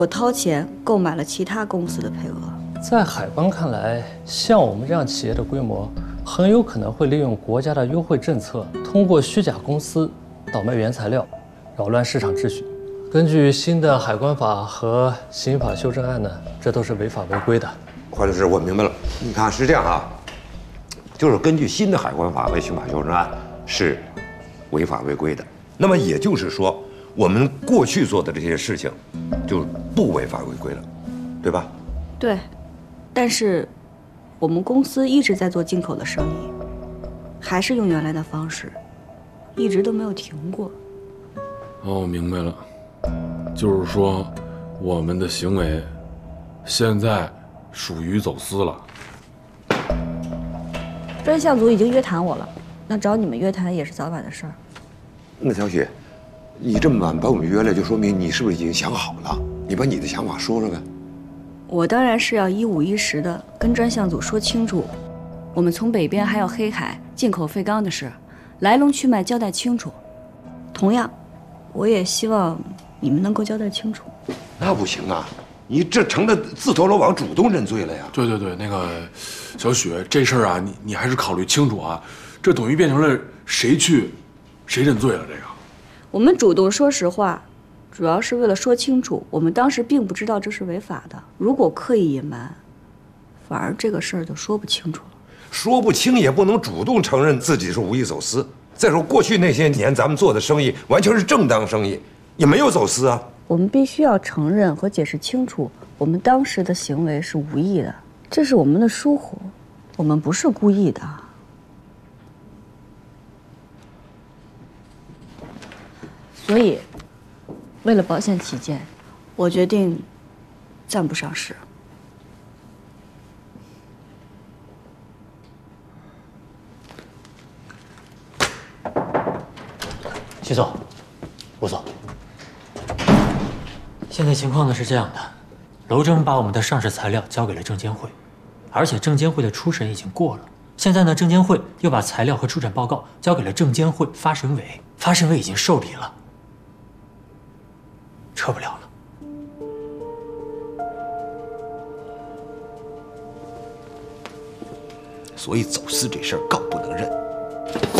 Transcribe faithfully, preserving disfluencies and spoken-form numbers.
我掏钱购买了其他公司的配额。 在海关看来，像我们这样企业的规模，很有可能会利用国家的优惠政策，通过虚假公司倒卖原材料，扰乱市场秩序。根据新的海关法和刑法修正案呢，这都是违法违规的。 华律师，我明白了。你看是这样啊，就是根据新的海关法和刑法修正案是违法违规的。那么也就是说，我们过去做的这些事情就不违法违规了，对吧？ 对，但是我们公司一直在做进口的生意，还是用原来的方式，一直都没有停过。 哦，我明白了，就是说我们的行为现在属于走私了。 专项组已经约谈我了，那找你们约谈也是早晚的事儿。 那小雪，你这么晚把我们约来，就说明你是不是已经想好了？你把你的想法说说呗。 我当然是要一五一十的跟专项组说清楚，我们从北边还有黑海进口废钢的事，来龙去脉交代清楚。同样，我也希望你们能够交代清楚。 那不行啊，你这成了自投罗网，主动认罪了呀。 对对对，那个小雪，这事儿啊，你你还是考虑清楚啊，这等于变成了谁去谁认罪了。这个， 我们主动说实话，主要是为了说清楚，我们当时并不知道这是违法的。如果刻意隐瞒，反而这个事儿就说不清楚了。 说不清也不能主动承认自己是无意走私。再说过去那些年咱们做的生意完全是正当生意，也没有走私啊。 我们必须要承认和解释清楚，我们当时的行为是无意的，这是我们的疏忽，我们不是故意的。所以，为了保险起见，我决定暂不上市。 徐总，吴总，现在情况呢是这样的，娄征把我们的上市材料交给了证监会，而且证监会的初审已经过了。现在呢，证监会又把材料和初审报告交给了证监会发审委，发审委已经受理了，撤不了了。 所以走私这事儿更不能认。